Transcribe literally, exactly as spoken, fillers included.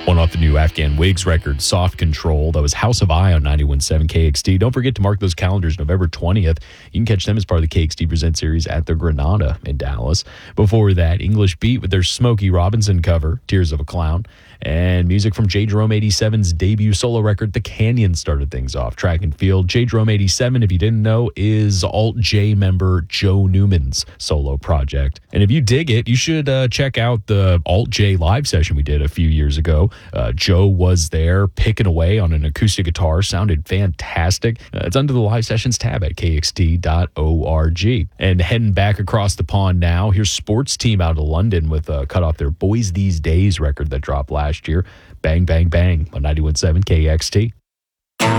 One off the new Afghan Wigs record, Soft Control. That was House of I on ninety-one point seven K X T. Don't forget to mark those calendars, November twentieth. You can catch them as part of the K X T Present series at the Granada in Dallas. Before that, English Beat with their Smokey Robinson cover, Tears of a Clown. And music from J. Jerome eighty-seven's debut solo record, The Canyon, started things off. Track and Field. J. Jerome eighty-seven, if you didn't know, is Alt J member Joe Newman's solo project. And if you dig it, you should uh, check out the Alt J live session we did a few years ago. Uh, Joe was there picking away on an acoustic guitar. Sounded fantastic. Uh, it's under the live sessions tab at K X T dot org. And heading back across the pond now, here's Sports Team out of London with a cut off their Boys These Days record that dropped last year. Bang, bang, bang on ninety-one point seven K X T.